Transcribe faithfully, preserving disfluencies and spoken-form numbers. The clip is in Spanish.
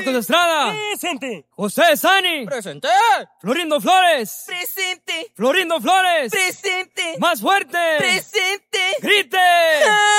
Marcos Estrada. Presente. José Sani. Presente. Florindo Flores. Presente. Florindo Flores. Presente. Más fuerte. Presente. Grite.